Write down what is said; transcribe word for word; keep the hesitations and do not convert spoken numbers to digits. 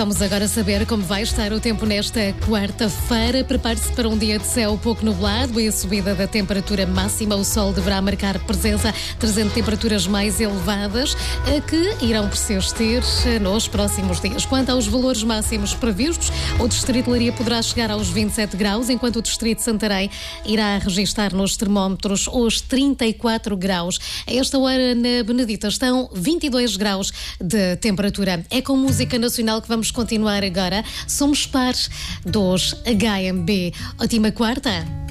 Vamos agora saber como vai estar o tempo nesta quarta-feira. Prepare-se para um dia de céu pouco nublado e a subida da temperatura máxima. O sol deverá marcar presença, trazendo temperaturas mais elevadas que irão persistir nos próximos dias. Quanto aos valores máximos previstos, o Distrito de Leiria poderá chegar aos vinte e sete graus, enquanto o Distrito de Santarém irá registrar nos termómetros os trinta e quatro graus. A esta hora na Benedita estão vinte e dois graus de temperatura. É com música nacional que vamos continuar agora. Somos pares dos H M B. Ótima quarta!